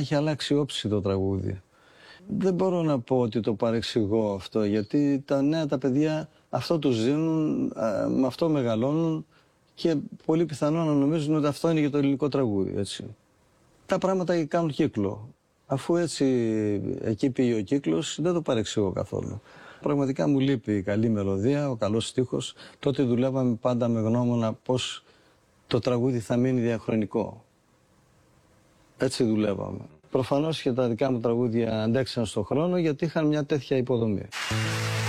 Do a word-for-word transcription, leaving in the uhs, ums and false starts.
έχει αλλάξει όψη το τραγούδι. Δεν μπορώ να πω ότι το παρεξηγώ αυτό, γιατί τα νέα τα παιδιά αυτό τους δίνουν, με αυτό μεγαλώνουν και πολύ πιθανό να νομίζουν ότι αυτό είναι και το ελληνικό τραγούδι, έτσι. Τα πράγματα κάνουν κύκλο. Αφού έτσι εκεί πήγε ο κύκλος, δεν το παρεξηγώ καθόλου. Πραγματικά μου λείπει η καλή μελωδία, ο καλός στίχος. Τότε δουλεύαμε πάντα με γνώμονα πώς το τραγούδι θα μείνει διαχρονικό. Έτσι δουλεύαμε. Προφανώς και τα δικά μου τραγούδια αντέξαν στον χρόνο γιατί είχαν μια τέτοια υποδομή.